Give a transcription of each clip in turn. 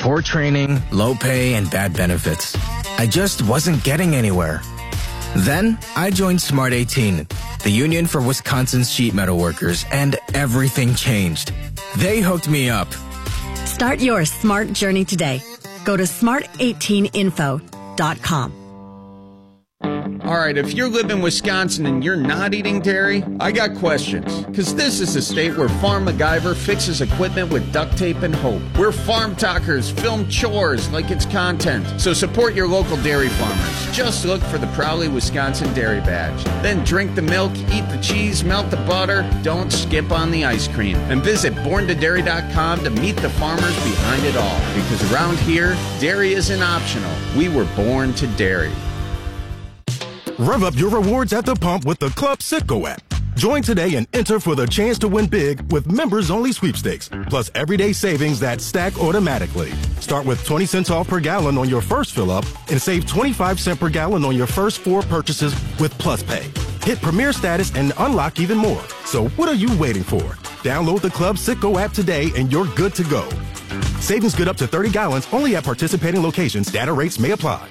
Poor training, low pay, and bad benefits. I just wasn't getting anywhere. Then, I joined Smart 18, the union for Wisconsin's sheet metal workers, and everything changed. They hooked me up. Start your smart journey today. Go to smart18info.com. All right, if you live in Wisconsin and you're not eating dairy, I got questions. Because this is a state where Farm MacGyver fixes equipment with duct tape and hope. Where Farm Talkers film chores like it's content. So support your local dairy farmers. Just look for the Proudly Wisconsin Dairy Badge. Then drink the milk, eat the cheese, melt the butter. Don't skip on the ice cream. And visit borntodairy.com to meet the farmers behind it all. Because around here, dairy isn't optional. We were born to dairy. Rev up your rewards at the pump with the Club Citgo app. Join today and enter for the chance to win big with members-only sweepstakes, plus everyday savings that stack automatically. Start with 20 cents off per gallon on your first fill-up and save 25 cents per gallon on your first 4 purchases with Plus Pay. Hit Premier status and unlock even more. So what are you waiting for? Download the Club Citgo app today and you're good to go. Savings good up to 30 gallons only at participating locations. Data rates may apply.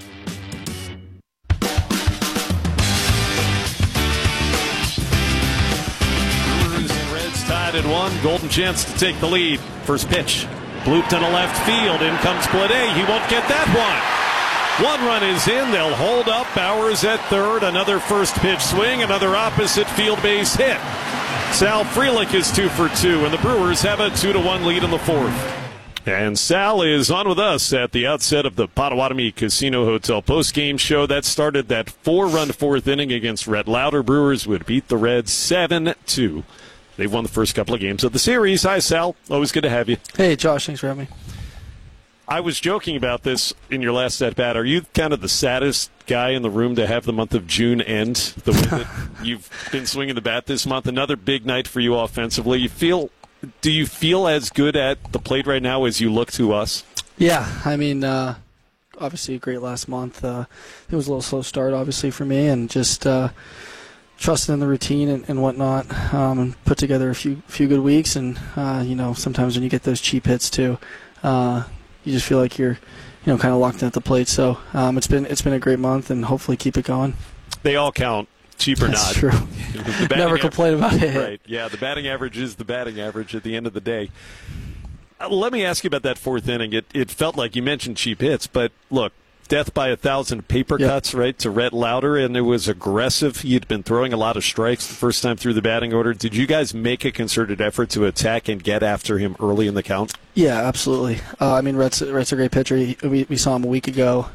At 1, golden chance to take the lead. First pitch, blooped to the left field. In comes Blade. He won't get that one. 1 run is in. They'll hold up. Bowers at third. Another first pitch swing. Another opposite field base hit. Sal Frelick is 2 for 2, and the Brewers have a 2-1 lead in the 4th. And Sal is on with us at the outset of the Potawatomi Casino Hotel postgame show. That started that 4-run 4th inning against Rhett Lauder. Brewers would beat the Reds 7-2. They've won the first couple of games of the series. Hi, Sal. Always good to have you. Hey, Josh. Thanks for having me. I was joking about this in your last at-bat. Are you kind of the saddest guy in the room to have the month of June end the way that you've been swinging the bat this month? Another big night for you offensively. Do you feel as good at the plate right now as you look to us? Yeah. I mean, obviously a great last month. It was a little slow start, obviously, for me, and just trusted in the routine and whatnot, and put together a few good weeks. And sometimes when you get those cheap hits too, you just feel like you're, kind of locked in at the plate. So it's been a great month, and hopefully keep it going. They all count, cheap or That's not. True. Never complain about it. Right? Yeah, the batting average is the batting average at the end of the day. Let me ask you about that 4th inning. It felt like you mentioned cheap hits, but look. Death by 1,000 paper cuts, right, to Rhett Lauder, and it was aggressive. You'd been throwing a lot of strikes the first time through the batting order. Did you guys make a concerted effort to attack and get after him early in the count? Yeah, absolutely. Rhett's a great pitcher. We saw him a week ago,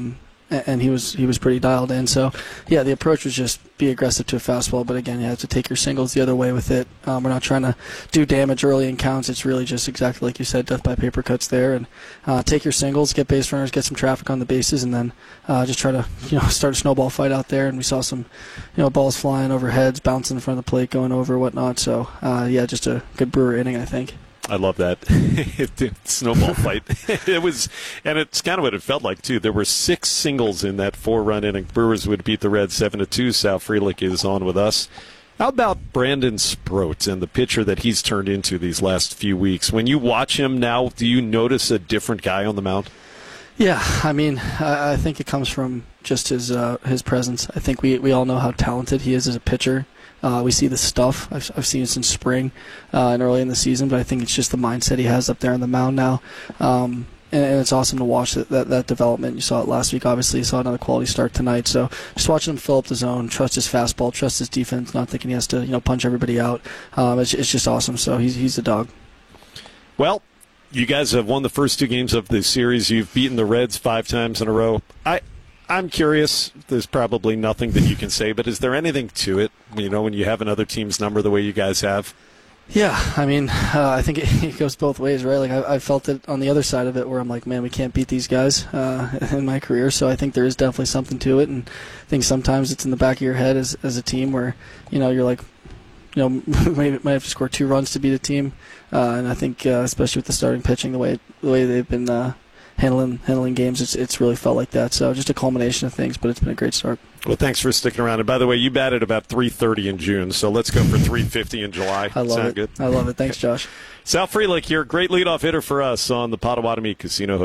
and he was pretty dialed in. So, yeah, the approach was just be aggressive to a fastball, but again, you have to take your singles the other way with it. We're not trying to do damage early in counts. It's really just exactly like you said, death by paper cuts there, and take your singles, get base runners, get some traffic on the bases, and then just try to start a snowball fight out there. And we saw some balls flying over heads, bouncing in front of the plate, going over, whatnot. So just a good Brewer inning, I think. I love that snowball fight. It was, and it's kind of what it felt like too. There were 6 singles in that 4-run inning. Brewers would beat the Reds 7-2. Sal Frelick is on with us. How about Brandon Sproat and the pitcher that he's turned into these last few weeks? When you watch him now, do you notice a different guy on the mound? Yeah, I think it comes from just his presence. I think we all know how talented he is as a pitcher. We see the stuff. I've seen it since spring and early in the season, but I think it's just the mindset he has up there on the mound now. And it's awesome to watch that development. You saw it last week, obviously. You saw another quality start tonight. So just watching him fill up the zone, trust his fastball, trust his defense, not thinking he has to punch everybody out. It's just awesome. So he's the dog. Well, you guys have won the first 2 games of the series. You've beaten the Reds 5 times in a row. I'm curious, there's probably nothing that you can say, but is there anything to it, when you have another team's number the way you guys have? Yeah, I think it goes both ways, right? Like I felt it on the other side of it where I'm like, man, we can't beat these guys in my career, so I think there is definitely something to it, and I think sometimes it's in the back of your head as a team where, you're like, might have to score 2 runs to beat a team, and I think especially with the starting pitching, the way they've been handling games, it's really felt like that. So just a culmination of things, but it's been a great start. Well, thanks for sticking around. And by the way, you batted about .330 in June, so let's go for .350 in July. I love it. Good? I love it. Thanks, Josh. Sal Frelick here, great leadoff hitter for us on the Potawatomi Casino